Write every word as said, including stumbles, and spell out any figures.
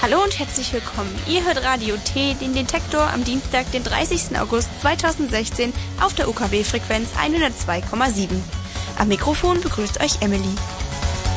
Hallo und herzlich willkommen. Ihr hört Radio T, den Detektor am Dienstag, den dreißigsten August zweitausendsechzehn auf der U K W-Frequenz hundertzwei Komma sieben. Am Mikrofon begrüßt euch Emily.